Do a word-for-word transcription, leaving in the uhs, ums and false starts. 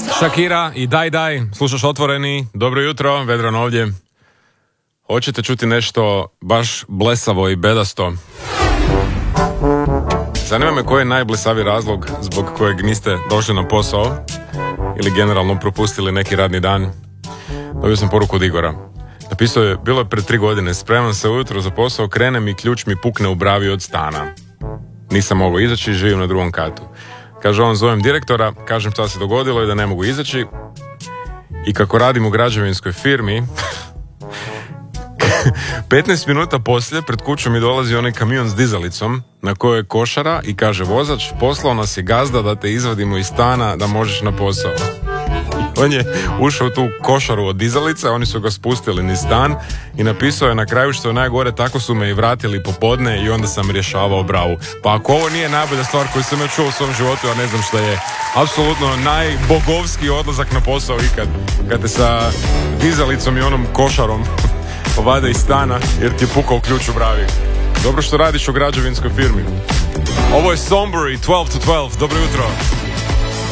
Shakira i Daj Daj, slušaš Otvoreni, dobro jutro, Vedran ovdje. Hoćete čuti nešto baš blesavo i bedasto? Zanima me koji je najblesaviji razlog zbog kojeg niste došli na posao ili generalno propustili neki radni dan. Dobio sam poruku od Igora. Napisao je, bilo je pred tri godine, spreman se ujutro za posao, krenem i ključ mi pukne u bravi od stana. Nisam mogao izaći i živim na drugom katu. Kaže on, zovem direktora, kažem šta se dogodilo i da ne mogu izaći. I kako radim u građevinskoj firmi, petnaest minuta poslije pred kućom mi dolazi onaj kamion s dizalicom na kojoj je košara i kaže vozač, poslao nas je gazda da te izvadimo iz stana da možeš na posao. On je ušao u tu košaru od dizalica, oni su ga spustili niz stan i napisao je na kraju što je najgore, tako su me i vratili popodne i onda sam rješavao bravu. Pa ako ovo nije najbolja stvar koju sam ja čuo u svom životu, ja ne znam šta je. Apsolutno najbogovski odlazak na posao ikad. Kad te sa dizalicom i onom košarom vade iz stana jer ti je pukao ključ u bravi. Dobro što radiš u građevinskoj firmi. Ovo je Sombury, twelve to twelve. Dobro jutro.